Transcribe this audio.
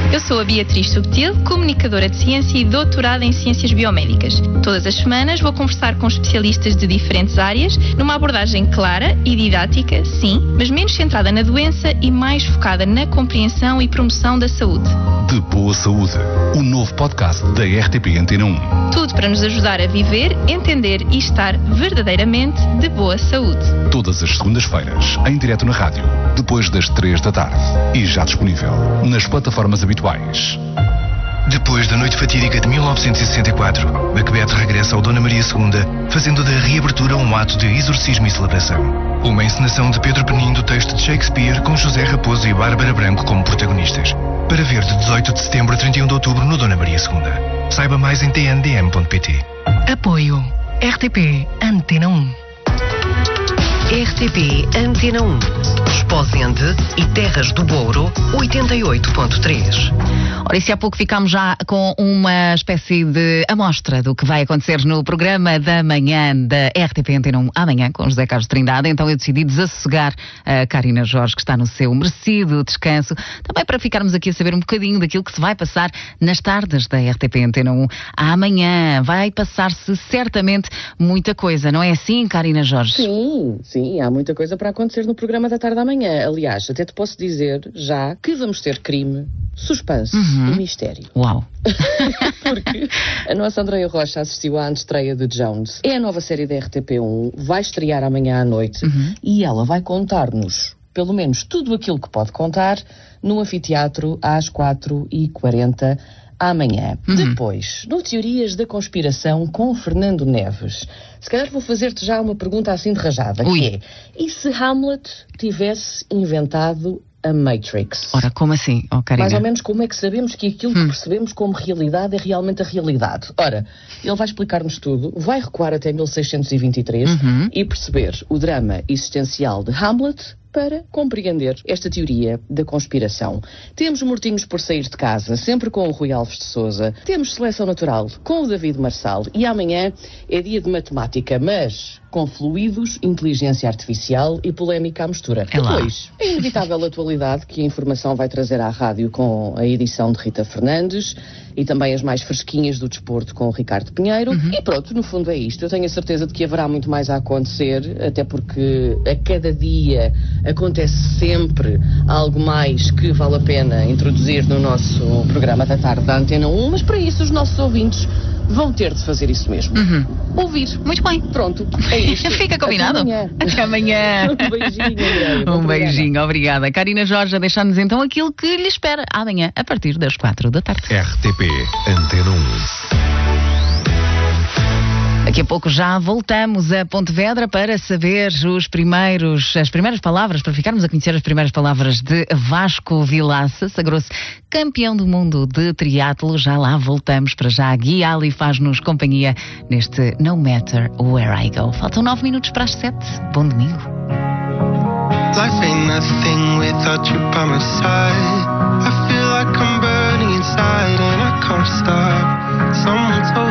Eu sou a Beatriz Subtil, comunicadora de ciência e doutorada em ciências biomédicas. Todas as semanas vou conversar com especialistas de diferentes áreas, numa abordagem clara e didática, sim, mas menos centrada na doença e mais focada na compreensão e promoção da saúde. De Boa Saúde, o novo podcast da RTP Antena 1. Tudo para nos ajudar a viver, entender e estar verdadeiramente de boa saúde. Todas as segundas-feiras, em direto na rádio, depois das 3 da tarde. E já disponível nas plataformas habituais. Depois da noite fatídica de 1964, Macbeth regressa ao Dona Maria II, fazendo da reabertura um ato de exorcismo e celebração. Uma encenação de Pedro Penin do texto de Shakespeare, com José Raposo e Bárbara Branco como protagonistas. Para ver de 18 de setembro a 31 de outubro no Dona Maria II. Saiba mais em tndm.pt. Apoio RTP Antena 1. RTP Antena 1. Esposende e Terras do Douro 88.3. Ora, e se há pouco ficámos já com uma espécie de amostra do que vai acontecer no programa da manhã da RTP Antena 1 amanhã com José Carlos Trindade, então eu decidi desassogar a Karina Jorge, que está no seu merecido descanso, também para ficarmos aqui a saber um bocadinho daquilo que se vai passar nas tardes da RTP Antena 1 amanhã. Vai passar-se certamente muita coisa, não é assim, Karina Jorge? Sim, há muita coisa para acontecer no programa da tarde da manhã. Aliás, até te posso dizer já que vamos ter crime, suspense e mistério. Uau! Porque a nossa Andreia Rocha assistiu à antestreia de Jones. É a nova série da RTP1, vai estrear amanhã à noite e ela vai contar-nos, pelo menos, tudo aquilo que pode contar no anfiteatro às 4h40 amanhã. Depois, no Teorias da Conspiração com Fernando Neves, se calhar vou fazer-te já uma pergunta assim de rajada, que é: e se Hamlet tivesse inventado a Matrix? Ora, como assim, Karina? Mais ou menos como é que sabemos que aquilo que percebemos como realidade é realmente a realidade? Ora, ele vai explicar-nos tudo, vai recuar até 1623 e perceber o drama existencial de Hamlet para compreender esta teoria da conspiração. Temos mortinhos por sair de casa, sempre com o Rui Alves de Sousa. Temos seleção natural com o David Marçal. E amanhã é dia de matemática, mas com fluidos, inteligência artificial e polémica à mistura. Depois, a inevitável atualidade que a informação vai trazer à rádio com a edição de Rita Fernandes e também as mais fresquinhas do desporto com o Ricardo Pinheiro. E pronto, no fundo é isto. Eu tenho a certeza de que haverá muito mais a acontecer, até porque a cada dia acontece sempre algo mais que vale a pena introduzir no nosso programa da tarde da Antena 1, mas para isso os nossos ouvintes vão ter de fazer isso mesmo. Ouvir. Muito bem. Pronto, é isto. Fica combinado. Até amanhã. Um beijinho, Andréia. Um beijinho, obrigada. Karina Jorge a deixar-nos então aquilo que lhe espera amanhã, a partir das 4 da tarde. RTP Antena 1. Daqui a pouco já voltamos a Pontevedra para saber as primeiras palavras, para ficarmos a conhecer as primeiras palavras de Vasco Vilaça, sagrou-se campeão do mundo de triatlo. Já lá voltamos, para já a Gui Ali faz-nos companhia neste No Matter Where I Go. Faltam 9 minutos para as 7. Bom domingo. Life ain't nothing without you by my side. I feel like I'm burning inside and I can't stop. Someone told